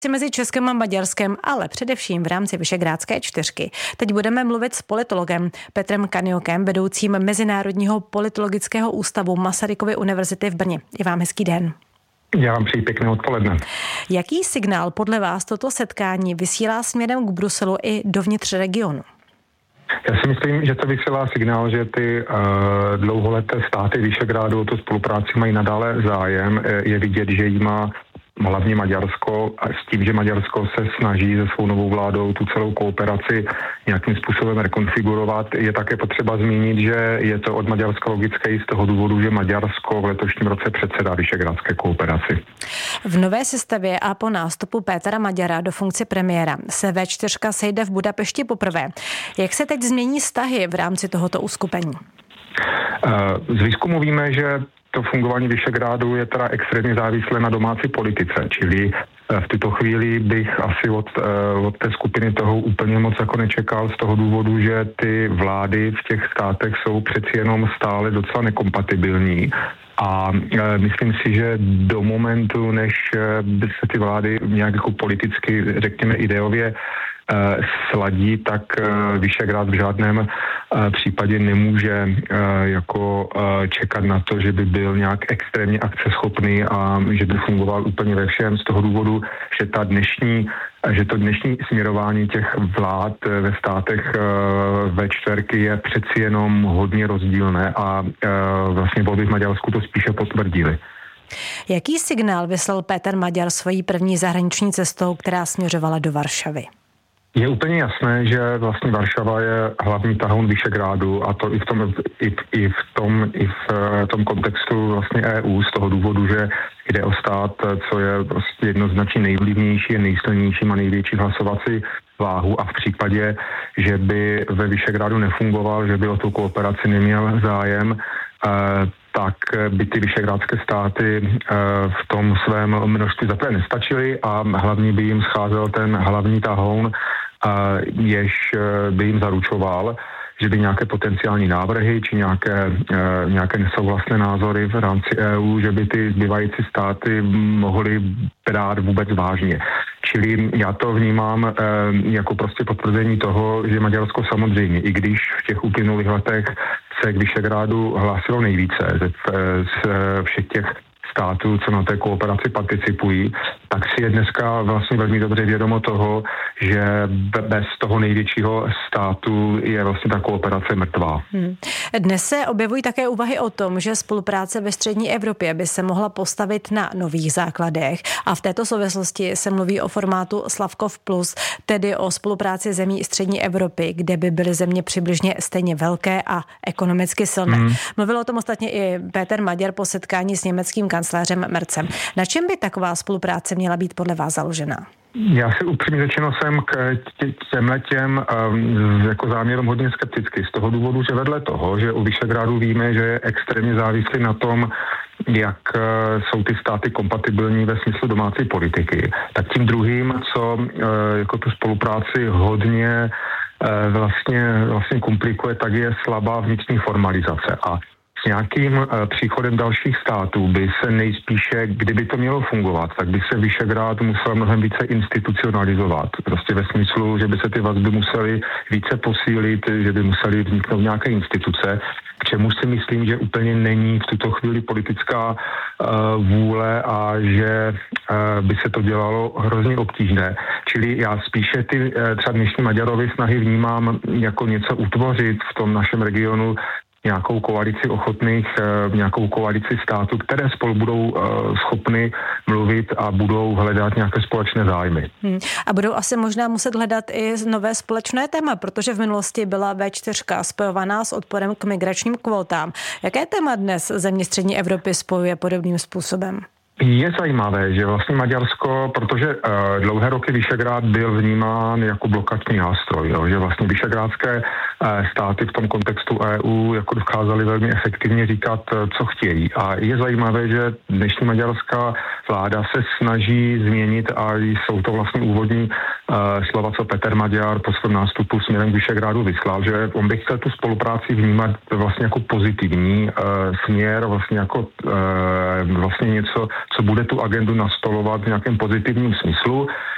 Mezi Českem a Maďarskem, ale především v rámci Visegrádské čtyřky. Teď budeme mluvit s politologem Petrem Kaniokem, vedoucím Mezinárodního politologického ústavu Masarykovy univerzity v Brně. I vám hezký den. Já vám přeji pěkné odpoledne. Jaký signál podle vás toto setkání vysílá směrem k Bruselu i dovnitř regionu? Já si myslím, že to vysílá signál, že ty dlouholeté státy Visegrádu o tu spolupráci mají nadále zájem. Je vidět, že jí má hlavně Maďarsko, a s tím, že Maďarsko se snaží se svou novou vládou tu celou kooperaci nějakým způsobem rekonfigurovat. Je také potřeba zmínit, že je to od Maďarska logické i z toho důvodu, že Maďarsko v letošním roce předsedá Visegrádské kooperaci. V nové sestavě a po nástupu Pétera Maďara do funkce premiéra se V4 sejde v Budapešti poprvé. Jak se teď změní vztahy v rámci tohoto uskupení? Z výzkumu víme, že to fungování Visegrádu je teda extrémně závislé na domácí politice, čili v tuto chvíli bych asi od té skupiny toho úplně moc jako nečekal z toho důvodu, že ty vlády v těch státech jsou přeci jenom stále docela nekompatibilní. A myslím si, že do momentu, než by se ty vlády nějak jako politicky, řekněme ideově, sladí, tak Visegrád v žádném případě nemůže čekat na to, že by byl nějak extrémně akceschopný a že by fungoval úplně ve všem z toho důvodu, že to dnešní směrování těch vlád ve státech V4 je přeci jenom hodně rozdílné a vlastně volby v Maďarsku to spíše potvrdily. Jaký signál vyslal Péter Maďar svojí první zahraniční cestou, která směřovala do Varšavy? Je úplně jasné, že vlastně Varšava je hlavní tahoun Visegrádu a to i v tom kontextu vlastně EU z toho důvodu, že jde o stát, co je prostě jednoznačně nejvlivnější, nejsilnější, má největší hlasovací váhu a v případě, že by ve Visegrádu nefungoval, že by o tu kooperaci neměl zájem, tak by ty visegrádské státy v tom svém množství zaprvé nestačily a hlavně by jim scházel ten hlavní tahoun, jež by jim zaručoval, že by nějaké potenciální návrhy či nějaké nesouhlasné názory v rámci EU, že by ty zbývající státy mohly brát vůbec vážně. Čili já to vnímám jako prostě potvrzení toho, že Maďarsko samozřejmě, i když v těch uplynulých letech se k Visegrádu hlásilo nejvíce z všech těch států, co na té kooperaci participují, tak si je dneska vlastně velmi dobře vědomo toho, že bez toho největšího státu je vlastně ta kooperace mrtvá. Dnes se objevují také úvahy o tom, že spolupráce ve střední Evropě by se mohla postavit na nových základech a v této souvislosti se mluví o formátu Slavkov Plus, tedy o spolupráci zemí střední Evropy, kde by byly země přibližně stejně velké a ekonomicky silné. Mluvil o tom ostatně i Péter Maďar po setkání s německým kancléřem Merzem. Na čem by taková spolupráce měla být podle vás založena? Já si upřímně řečeno jsem k těmhletěm jako záměrům hodně skeptický z toho důvodu, že vedle toho, že u Visegrádu víme, že je extrémně závislý na tom, jak jsou ty státy kompatibilní ve smyslu domácí politiky, tak tím druhým, co jako tu spolupráci hodně vlastně komplikuje, tak je slabá vnitřní formalizace. A s nějakým příchodem dalších států by se nejspíše, kdyby to mělo fungovat, tak by se Visegrád musel mnohem více institucionalizovat. Prostě ve smyslu, že by se ty vazby musely více posílit, že by musely vzniknout nějaké instituce, k čemu si myslím, že úplně není v tuto chvíli politická vůle a že by se to dělalo hrozně obtížné. Čili já spíše ty třeba dnešní Maďarovy snahy vnímám jako něco utvořit v tom našem regionu, nějakou koalici států, které spolu budou schopny mluvit a budou hledat nějaké společné zájmy. A budou asi možná muset hledat i nové společné téma, protože v minulosti byla V4 spojovaná s odporem k migračním kvótám. Jaké téma dnes země střední Evropy spojuje podobným způsobem? Je zajímavé, že vlastně Maďarsko, protože dlouhé roky Visegrád byl vnímán jako blokační nástroj, že vlastně visegrádské státy v tom kontextu EU jako dokázaly velmi efektivně říkat, co chtějí. A je zajímavé, že dnešní maďarská vláda se snaží změnit a jsou to vlastně úvodní slova, co Péter Maďar po svém nástupu směrem k Visegrádu vyslal, že on by chtěl tu spolupráci vnímat vlastně jako pozitivní směr, vlastně jako vlastně něco, co bude tu agendu nastolovat v nějakém pozitivním smyslu.